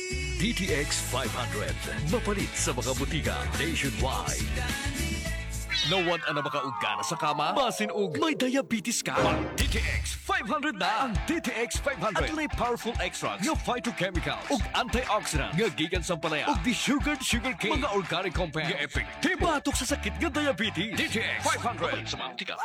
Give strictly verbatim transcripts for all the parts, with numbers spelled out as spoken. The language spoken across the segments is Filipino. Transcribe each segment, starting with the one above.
D T X five hundred. Mapalit sa mga butika nationwide. Nawan ang makaugana sa kama, masin-ug may diabetes ka. D T X five hundred na ang D T X five hundred. At may powerful extracts nga phytochemicals ug antioxidant nga gikan sa palaya ug di-sugared sugar cane. Mga organic compounds nga epektibo batok sa sakit nga diabetes. D T X five hundred sa mga butika.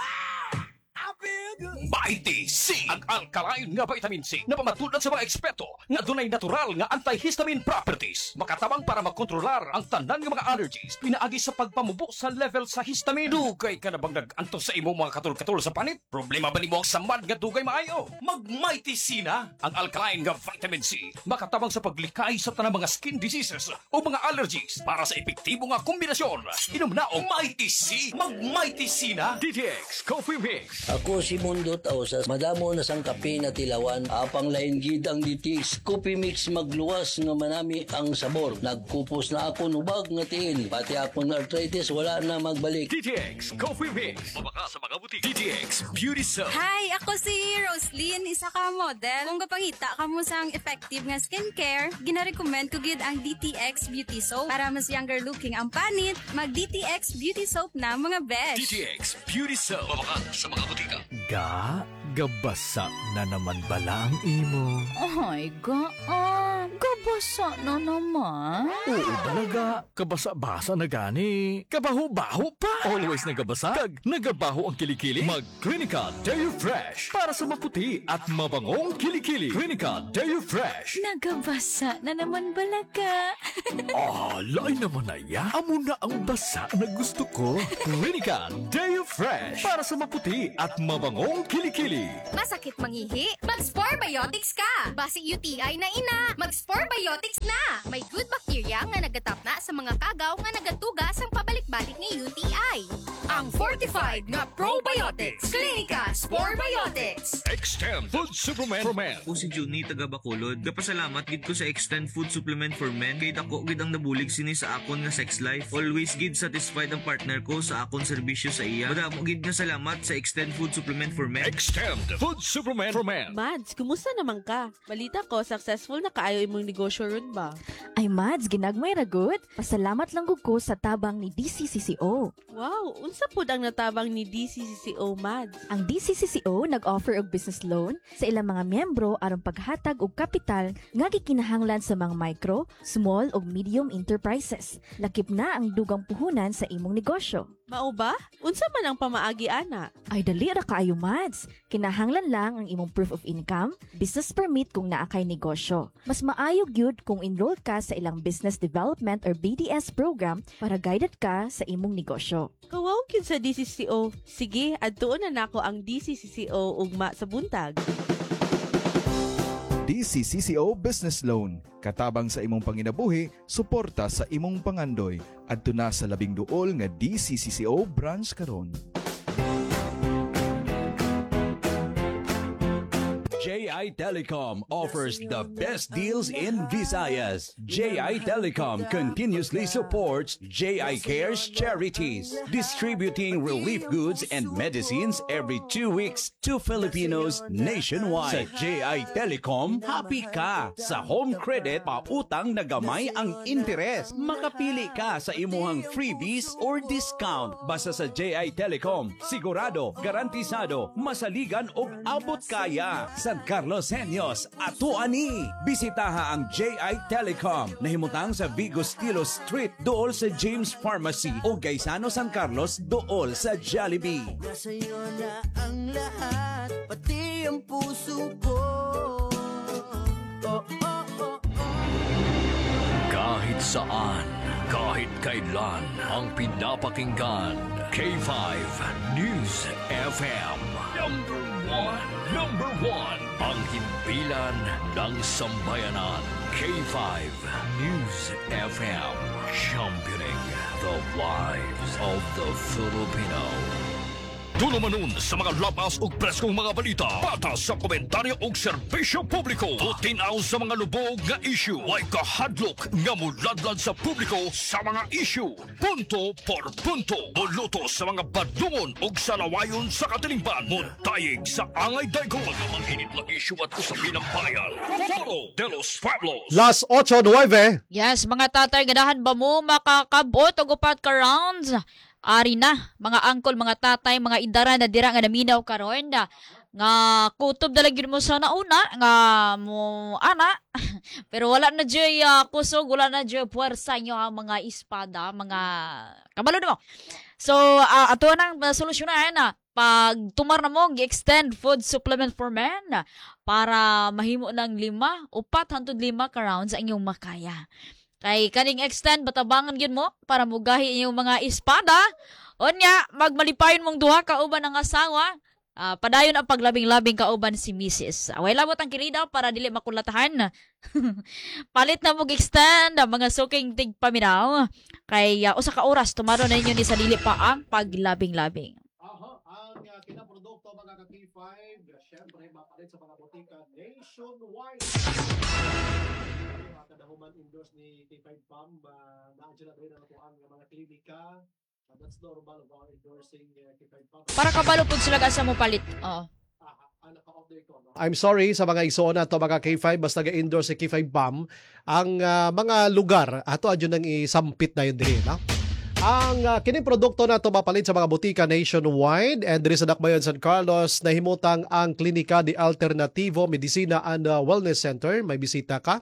Mighty C, ang alkaline nga vitamin C na pamatulad sa mga eksperto nga dunay natural nga antihistamine properties, makatabang para makontrolar ang tanan nga mga allergies pinaagi sa pagpamubo sa level sa histamine. Dugay ka na bang nag-antos sa imong mga katul-katul sa panit? Problema ba nimo ang samad nga dugay maayo? Mag Mighty C na ang alkaline nga vitamin C, makatabang sa paglikay sa tanang mga skin diseases o mga allergies para sa epektibo nga kombinasyon. Inom na og Mighty C. Mag Mighty C na. D T X Coffee Mix. Ako si Mundo Tausas, madamo na sang kape na tilawan, apang lain gid ang D T X Coffee Mix magluwas nga manami ang sabor. Nagkupos na ako nubag nga tiil, pati akong arthritis wala na magbalik. D T X Coffee Mix. Mabaka sa mga butik. D T X Beauty Soap. Hi, ako si Roslyn, isa ka model. Kung kapangita ka mo sang effective nga skincare, gina-recommend ko gid ang D T X Beauty Soap para mas younger looking ang panit. Mag D T X Beauty Soap na mga besh. D T X Beauty Soap. Mabaka sa mga butika. Ga, gabasa na naman bala ang imo. Ay, ga, ah, gabasa na naman. Oo talaga, kabasa-basa na gani. Kabaho-baho pa. Always nagabasa, kag nagabaho ang kilikili. Mag Clinica Deo Fresh para sa maputi at mabangong kilikili. Clinica Deo Fresh. Nagabasa na naman balaga. Ah, lain naman na ya. Amo na ang basa na gusto ko. Clinica Deo Fresh para sa maputi at mabangong kilikili. Masakit mangihi? Mag-Spore Biotics ka! Basi U T I na ina! Mag-Spore Biotics na! May good bacteria nga nagatap na sa mga kagaw nga nagatugas ang pabalik-balik ni U T I. Ang fortified nga probiotics. Clinica Spore Biotics. Extend Food Supplement for Men. Ako si Juni taga Bacolod. Gapasalamat gid ko sa Extend Food Supplement for Men kay dako gid ang nabulig sini sa akon nga sex life. Always gid satisfied ang partner ko sa akon serbisyo sa iya. Madamo gid nga salamat sa Extend Food Supplement for Men. Extend Food Supplement for Men. Mads, kumusta naman ka? Balita ko, successful na kaayo imong negosyo ron ba? Ay Mads, ginagmay ra gud. Pasalamat lang gud ko sa tabang ni D C C C O. Wow, unsa pud ang natabang ni D C C C O, Mads? Ang D C C C O nag-offer og business loan sa ilang mga miyembro aron paghatag og kapital nga gikinahanglan sa mga micro, small ug medium enterprises. Lakip na ang dugang puhunan sa imong negosyo. Mao ba? Unsa man ang pamaagi ana? Ay dali ra kaayo Mads. Kinahanglan lang ang imong proof of income, business permit kung naa kay negosyo. Mas maayo gyud kung enroll ka sa ilang business development or B D S program para guided ka sa imong negosyo. Kawaw gyud sa D C C C O. Sige, adtuon na nako ang D C C C O ugma sa buntag. D C C C O Business Loan. Katabang sa imong panginabuhi, suporta sa imong pangandoy. Adto na sa labing duol nga D C C C O branch karon. J I Telecom offers the best deals in Visayas. J I Telecom continuously supports J I Cares charities, distributing relief goods and medicines every two weeks to Filipinos nationwide. Sa J I Telecom, happy ka! Sa home credit, pautang na gamay ang interes. Makapili ka sa imuhang freebies or discount. Basta sa J I Telecom, sigurado, garantisado, masaligan o abot kaya. San Carlos Senyos, ato ani. Bisitaha ang J I Telecom. Nahimutang sa Vigo Stilo Street, dool sa James Pharmacy o Gaisano San Carlos, dool sa Jollibee. Nasa'yo na ang lahat, pati ang puso ko. Oh, oh, oh, oh. Kahit saan, kahit kailan, ang pinapakinggan. K five News F M. Number one. Number one. Ang himpilan ng sambayanan. K five News F M. Championing the lives of the Filipino. Dulo manon sa mga lapas ug preskong mga balita. Patas sa komentaryo ug serbisyo publiko. Tutinaw sa mga lubog nga issue. Way kahadlok nga muladlad sa publiko sa mga issue. Punto por punto. Buluto sa mga badungon ug salawayon sa katilingban. Muntayig sa angay daygon. Mga init na issue at usapin ng bayan. Foro de los Pueblos. Las eight nueve. Yes, mga tatay, ganahan ba mo makakabot og upat ka rounds? Ari na, mga angkol, mga tatay, mga idara na dira nga naminaw karon na nga kutob dalagin mo sa nauna nga mo ana pero wala na jay uh, kusog, wala na jay puwersa nyo ang mga espada, mga kabalo mo. So uh, ato nang uh, solusyonan na pag tumar na mo gi-extend food supplement for men para mahimo ng lima upat hangtod lima ka rounds ang inyong makaya. Kay kaning extend batabangan gyud mo para mugahi inyong mga espada. Onya magmalipayon mong duha ka uban ang asawa. Uh, padayon ang paglabing-labing kauban si missus Away labot ang kirida para dili makulatahan. Palit na mong extend ang mga suking tigpaminaw. Kay uh, usa ka oras tumaro na inyo ni sa dili pa ang paglabing-labing. Aha, ang uh, kinaprodukto mga ka-T five, syempre mapalit sa mga botika nationwide. Kadahuman endorse ni T five P A M, uh, na-adjala rin ang kuhaan ng mga klinika. Uh, that's normal of our endorsing uh, T five P A M. Para kabalo po sila sa mo palit. Oo. I'm sorry sa mga igsoon na to mga K five basta ga-endorse si K five P A M ang uh, mga lugar ato adyo nang isampit na yun din, no? Ang uh, kining produkto na to mapalit sa mga butika nationwide and diri sa Dakbayan San Carlos nahimutang ang Klinika de Alternativo Medicina and uh, Wellness Center. May bisita ka.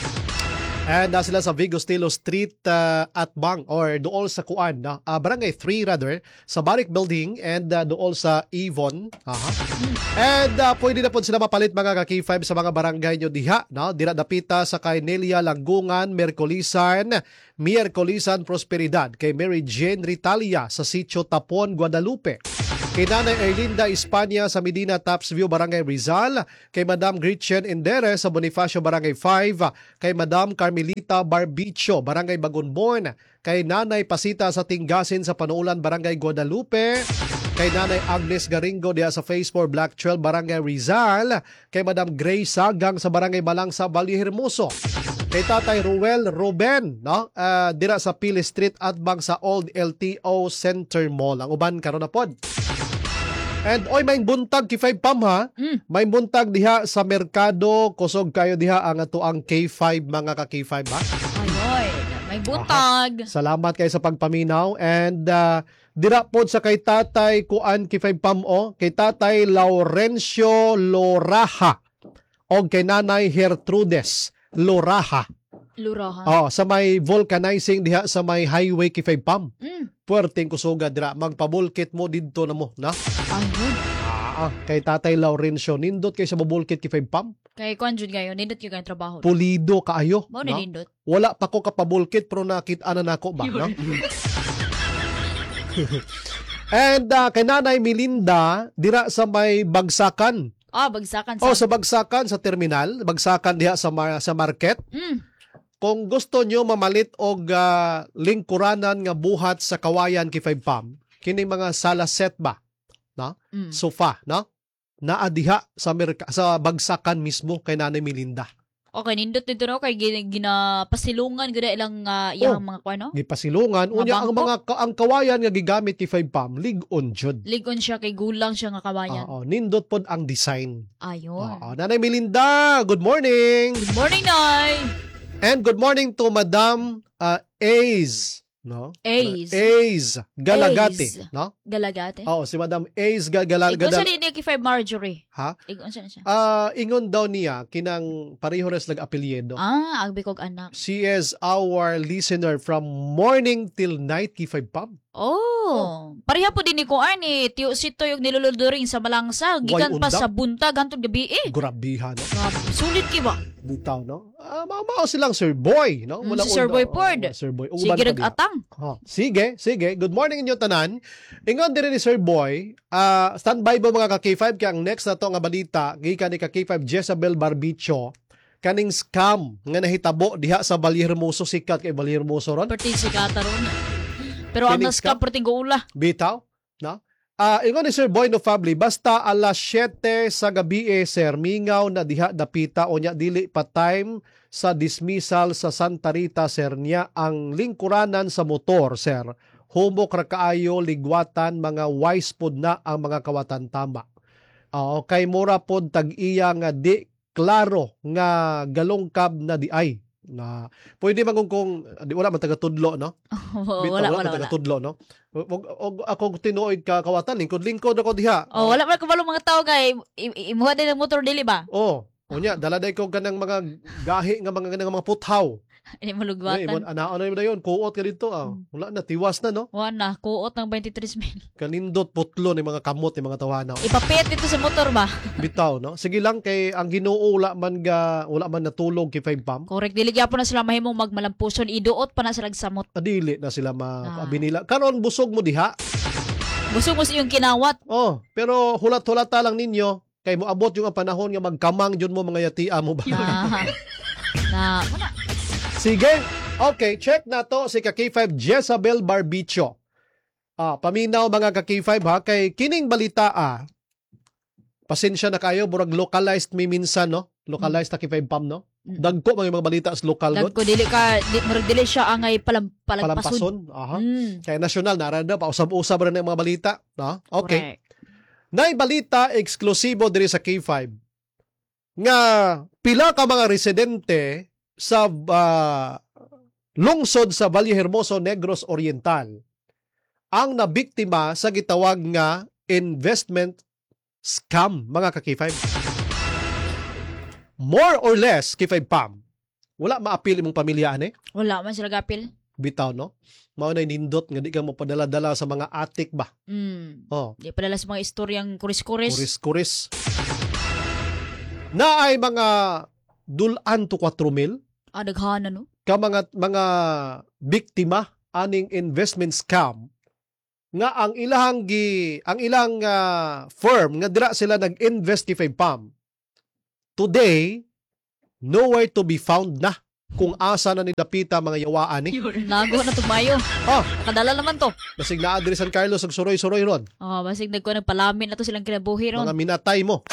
And uh, sila sa Vigo Stilo Street uh, at Bang or dool sa Kuan, no? uh, Barangay three rather, sa Barrick Building and uh, dool sa Avon. Aha. And uh, pwede na po sila mapalit mga ka-K five sa mga barangay nyo diha, no? Dira dapita sa kay Nelia Langgungan, Mercolisan, Miercolisan Prosperidad, kay Mary Jane Ritalia sa Sitio Tapon, Guadalupe. Kay Nanay Erlinda Espanya sa Medina Taps View, Barangay Rizal. Kay Madam Gretchen Endere sa Bonifacio, Barangay five. Kay Madam Carmelita Barbicho, Barangay Bagunbon. Kay Nanay Pasita sa Tinggasin sa Panuulan, Barangay Guadalupe. Kay Nanay Agnes Garingo diya sa Phase four Black Trail, Barangay Rizal. Kay Madam Grace Sagang sa Barangay Malang sa Ballyhermoso. Kay Tatay Ruel Ruben, no? Uh, dira sa Pili Street at bang sa Old L T O Center Mall. Ang uban karon na pod. And oy may buntag K five P A M ha. Mm. May buntag diha sa merkado, kusog kayo diha ang ato ang K five mga ka K five ha. Ayoy, may buntag. Aha. Salamat kayo sa pagpaminaw and uh, dira pod sa kay Tatay kuan K five P A M o, kay Tatay Laurencio Loraha o kay Nanay Gertrudes Loraha. Loraha. Oh, sa may vulcanizing diha sa may highway K five P A M. Mm. Puwerteng kusuga dira, magpabulkit mo didto na mo, na? Ayun. Ah, kay Tatay Laurencio, nindot kay sa babulkit K five P A M. Kay kwan jud gayon, nindot yung kayong trabaho. Pulido kaayo. Mao na nindot. Wala pa ko kapabulkit pero nakita na nako ba, no? And uh, kay Nanay Melinda, dira sa may Bagsakan. Ah, Bagsakan. Sa... Oh, sa Bagsakan, sa terminal. Bagsakan diha sa, mar- sa market. Mm. Kung gusto nyo mamalit og uh, lingkuranan nga buhat sa kawayan K five P A M, kining mga sala set ba, no? Mm. Sofa, no? Naadiha sa merka- sa Bagsakan mismo kay Nanay Melinda. Okay, nindot dito no kay ginapasilungan gud ilang uh, iyang oh, mga kuno. Gipasilungan unya ang mga ka- ang kawayan nga gigamit K five P A M lig-on jud. Lig-on siya kay gulang siya nga kawayan. Oo, nindot pod ang design. Ayun. Oo, Nanay Melinda, good morning. Good morning, Nay. And good morning to Madam uh, Ace, no? Ace. Ace Galagate, Ace. no? Galagate. Oo, si Madam Ace Galagate. Igon siya ni K five Marjorie. Ha? Igon siya siya. Ah, uh, ingon daw niya kinang pareho res lag-apelyido. Ah, agbi kog anak. She is our listener from morning till night K five P A M. Oh, oh. Pareha po din ni ko ani, tiyo sito yung niluluduring sa Malangsa, gikan pa sa buntag hantod gabi eh. Grabihan. No? Sulit ki ba? Butaw, no? Ah, uh, mao silang Sir Boy, no? Mula mm, si Sir Boy Ford. Uh, Sir Boy. Sige rag-atang. Oh, sige, sige. Good morning inyo tanan. Ingon dire ni Sir Boy, uh, standby ba mga ka K five kay ang next na to nga balita gikan ni ka K five Jezabel Barbicho. Kaning scam nga nahitabo diha sa Ballyhermoso, sikat kay Ballyhermoso ron. Perti sikata ron. Pero ang naskap perting goula. Bitaw, no? Ah, ingon ni Sir Boy no Fabli, basta alas siyete sa gabi eh, sir, mingaw na diha dapita o nya dili pa time sa dismissal sa Santa Rita, sir, niya ang lingkuranan sa motor, sir. Humok ra kaayo ligwatan, mga wise pod na ang mga kawatan tama. Ah, kay mura pod tag-iya nga di klaro nga galongkab na di ay. Na pwede man kung, kung di wala man taga-tudlo, no? Oh, Bitaw, wala, man wala, wala. taga-tudlo, no? Og, og, ako tinuod ka kawatan, lingkod-lingkod ako diha. Oh, wala man kabalo mga tao kay imuha din ang motor dili ba? Oh, unya daladay ko ganang mga gahi nga mga ganang mga puthaw. Ini mo Ay, lugwatan. ano na yun, kuot ka dito. Ah. Wala na, tiwas na, no? Wala na, kuot ng twenty-three mil. Kanindot, putlo ni mga kamot ni mga tawana. Ipapit ito sa motor ba? Bitaw, no? Sige lang, kay ang Ginoo wala man ga, wala man natulog kay Five Pam. Correct, dili gyapon na sila mahimong magmalampuson, iduot pa na sila samot. Adili na sila Ah. mabinila. Karon busog mo diha. Busog mo sa iyong kinawat. Oh, pero hulat-hulata lang ninyo kay moabot yung ang panahon nga magkamang jud mo mga yatia mo ba? Ah. Na, wala. Sige. Okay, check na to si ka K five Jezabel Barbicho. Ah, paminaw mga ka K five ha, kay kining balita ah. Pasensya na kayo, burag localized mi minsan, no? Localized na K five Pam, no? Dagko mga mga balita sa local Dagko dili ka, di, murag dili siya angay palam, palampason. palagpason. Aha. Mm. Kaya national narada pa usab-usab ra ng mga balita, no? Okay. Correct. Nay balita eksklusibo diri sa K five nga pila ka mga residente sa uh, lungsod sa Valle Hermoso, Negros Oriental ang nabiktima sa gitawag nga investment scam, mga ka K five. More or less, K five Pam, wala maapil imong pamilya ani? Wala man sila gapil. Bitaw, no? Mao na nindot nga di ka mo padala-dala sa mga atik ba? Mm. Oh. Di padala sa mga istoryang kuris-kuris. Kuris-kuris. Na ay mga dulan to four mil Ah, daghana no? ka mga mga biktima aning investment scam nga ang ilang gi ang ilang uh, firm nga dira sila nag-invest kay Five Pam. Today, nowhere to be found na kung asa na nidapita mga yawaan ni. Nago na tumayo. Ah, Nakadala naman to. basig naa diri San Carlos ug suroy-suroy ron. Oh, basig nagko nagpalamin na to silang kinabuhi ron. Mga minatay mo.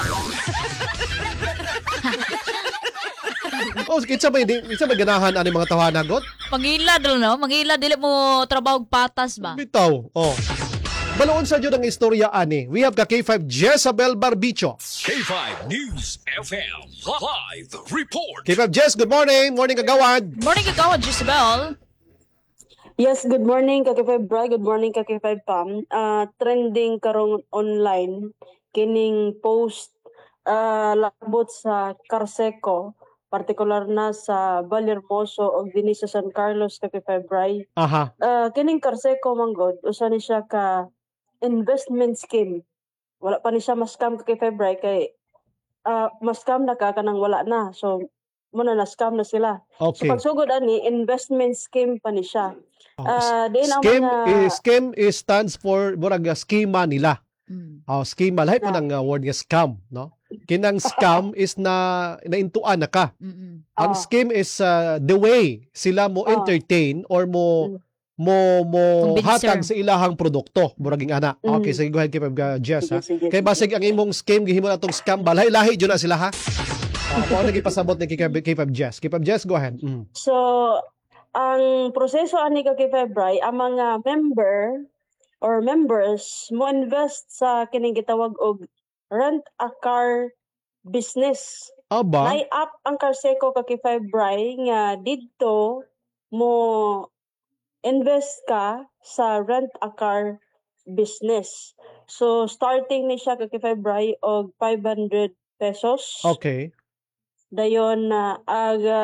Oh, kitsa ba hindi kitsa ba ganahan ani mga tawhanagot? Mangila dalo no, mangila dili mo trabaho og patas ba? Bitaw. Oh. Baloon sa jud ang istorya ani. We have ka K five Jezabel Barbicho. K five News F M Live Report. K five Jess, good morning. Morning kagawad. Morning kagawad, Jezabel. Yes, good morning Kaki five Bra, good morning Kaki five Pam. Uh, trending karong online kining post uh, labot sa Carseco, partikular na sa Valle Hermoso o dinhi sa San Carlos Kaki five Bra. Aha. Uh, kining Carseco manggod usa ni siya ka investment scheme. Wala pa ni siya ma-scam Kaki five Bra kay uh, ma-scam na ka kanang wala na. So muna na scam na sila. Okay. So pagsugod ani investment scheme pa ni siya. Oh, Uh, din ang scheme mga- is scheme is stands for murag nga schema nila. Mm. Oh, schema lahi po ng uh, word nga scam, no? Kinang scam is na naintuan na ka. Mm-mm. Ang Oh. scheme is uh, the way sila mo Oh. entertain or mo mo mo Convincer. hatag sa ilahang produkto, muraging ana. Mm. Okay, sige go ahead kay uh, Jess ha. Sige, sige, Kay sige. basig ang imong scheme gihimo na tong scam ba lahi-lahi jud na sila ha. Ah, uh, paano gipasabot ni kay kay Jess? Kay Jess, go ahead. Mm. So, ang proseso ani ka kay February, ang mga member or members mo invest sa kining gitawag og rent a car business. Aba. Lay up ang Carseco ka kay February nga didto mo invest ka sa rent a car business. So starting ni siya ka kay February og five hundred pesos. Okay. Dayon na aga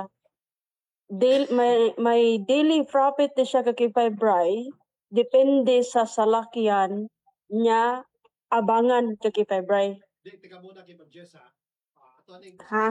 daily, may may daily profit na siya kay February depende sa salakyan niya abangan kay February. Teka muna kay Jess ha. Ha?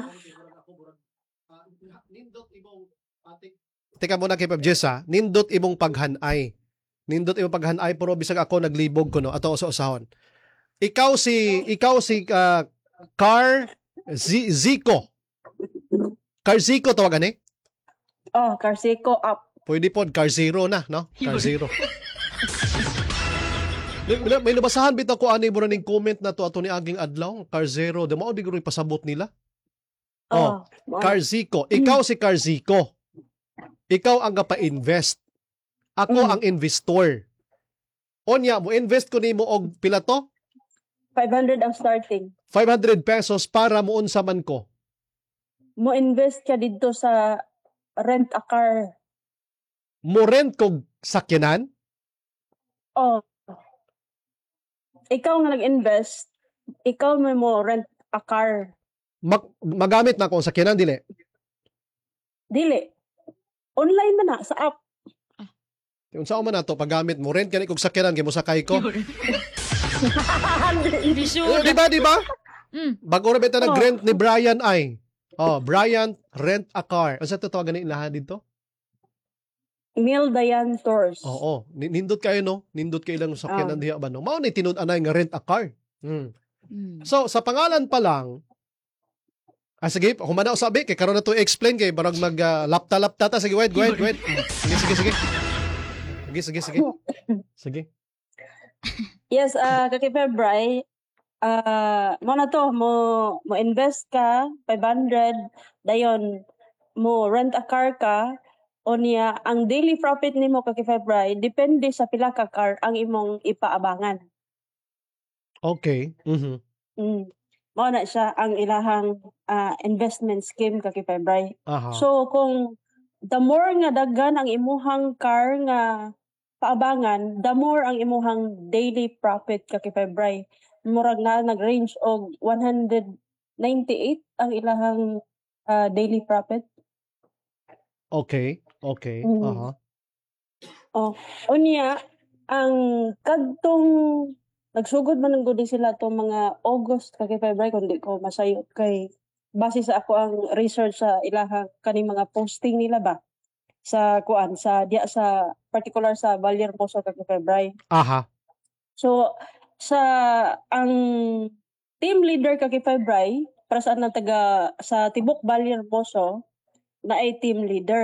Nindot imong ating Teka muna kay Jess ha. Nindot imong paghanay. Nindot imong paghanay pero bisag ako naglibog ko no ato sa usahon. Ikaw si ikaw si uh, Car Z- Zico. Car Zico tawag ani? Oh, Carseco up. Pwede po, car zero na, no? Car zero. May, may- may nabasahan bitaw ko ani mo na ning comment na to ato ni aging adlaw, Car Zero. Di mo di ko rin pasabot nila. Oh, Oh, Carzico. Ikaw si Carzico. Ikaw ang gapa-invest. Ako Mm. ang investor. Onya, mo invest ko nimo og pila to? five hundred ang starting. five hundred pesos para mo unsa man ko. Mo invest ka dito sa rent a car. Mo rent kog sakyanan? Oh. Ikaw nga nag-invest, ikaw may mo rent a car. Mag- magamit na ko ang sakyanan dili. Dili. Online man na sa app. Unsa man nato paggamit mo rent kani kog sakyanan kay mo sakay ko. Eh, di ba, di ba? Mm. Bago ra beta Oh. nag-rent ni Brian ay. Oh, Brian rent a car. Unsa to tawagan ni ilaha dito? Neil Dayan Tours. Oo, ni- nindot kayo no, nindot kayo lang sa sakyanan Ah. diha ba no. Mao ni tinud-anay nga rent a car. Hmm. Mm. So sa pangalan pa lang, ah sige, humana usabi kay karon na to explain kay barag mag uh, lapta-lapta ta sige wait, wait, wait. Sige, sige, sige. Sige, sige, sige. Sige. Yes, ah uh, February, ah mo na to, mo mo invest ka five hundred, dayon mo rent a car ka, unya ang daily profit nimo kay February depende sa pila ka car ang imong ipaabangan. Okay. Mhm. Mm. Mao na siya ang ilahang ah, investment scheme kay February. Aha. So kung the more nga daghan ang imuhang car nga paabangan, the more ang imuhang daily profit kay February. Murag na nag-range og one hundred ninety-eight ang ilahang ah, daily profit. Okay. Okay. Mhm. Aha. Oh, unya ang kadtong nagsugod man ng gudi sila to mga August kay February kundi ko masayot kay base sa ako ang research sa ilahang kaning mga posting nila ba sa kuan sa diya sa particular sa Vallehermoso kay February. Aha. So sa ang team leader kay February para sa nang taga sa Tibok Vallehermoso na ay team leader.